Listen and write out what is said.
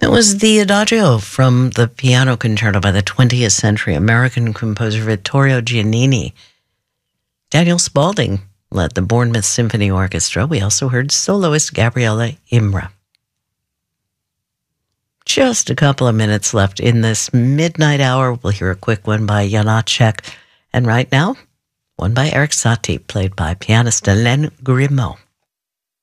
That was the Adagio from the piano concerto by the 20th century American composer Vittorio Giannini. Daniel Spaulding led the Bournemouth Symphony Orchestra. We also heard soloist Gabriele Imra. Just a couple of minutes left in this midnight hour. We'll hear a quick one by Janacek. And right now, one by Erik Satie, played by pianist Hélène Grimaud.